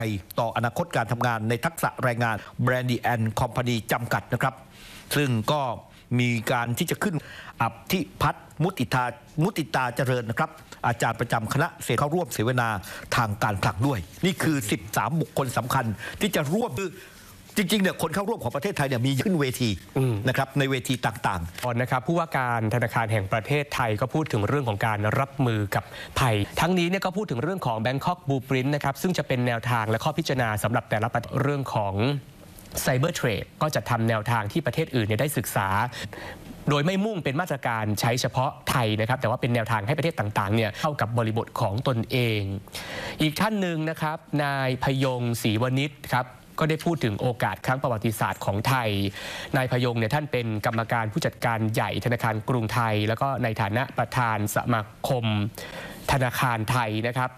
ต่ออนาคตการทำงานในทักษะแรงงาน Brandy and Company จำกัดนะครับซึ่งก็มีการที่จะขึ้นอภิพัฒน์มุติตาเจริญนะครับอาจารย์ประจำคณะเสเข้าร่วมเสวนาทางการคลังด้วยนี่คือ13บุคคลสำคัญที่จะร่วมจริงๆเนี่ยคนเข้าร่วมของประเทศไทยเนี่ยมีขึ้นเวทีนะครับในเวทีต่างๆนะครับผู้ว่าการธนาคารแห่งประเทศไทยก็พูดถึงเรื่องของการรับมือกับภัยทั้งนี้เนี่ยก็พูดถึงเรื่องของ Bangkok Blueprint นะครับซึ่งจะเป็นแนวทางและข้อพิจารณาสำหรับแต่ละเรื่องของไซเบอร์เทรดก็จะทำแนวทางที่ประเทศอื่นได้ศึกษาโดยไม่มุ่งเป็นมาตรการใช้เฉพาะไทยนะครับแต่ว่าเป็นแนวทางให้ประเทศต่างๆเนี่ยเข้ากับบริบทของตนเองอีกท่านหนึ่งนะครับนายพยงศรีวณิชครับก็ได้พูดถึงโอกาสครั้งประวัติศาสตร์ของไทยนายพยงเนี่ยท่านเป็นกรรมการผู้จัดการใหญ่ธนาคารกรุงไทยแล้วก็ในฐานะประธานสมาคมธนาคารไทยนะครับ